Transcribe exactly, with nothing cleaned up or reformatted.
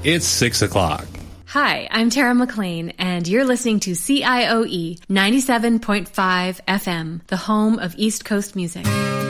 It's six o'clock. Hi, I'm Tara McLean, and you're listening to C I O E ninety-seven point five F M, the home of East Coast music.